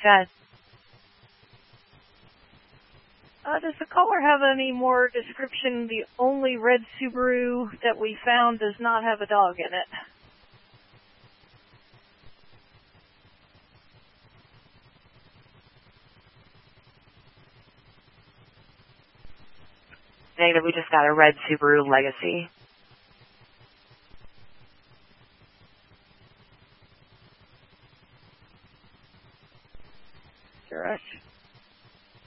ahead. Does the caller have any more description? The only red Subaru that we found does not have a dog in it. Negative, we just got a red Subaru Legacy. Correct.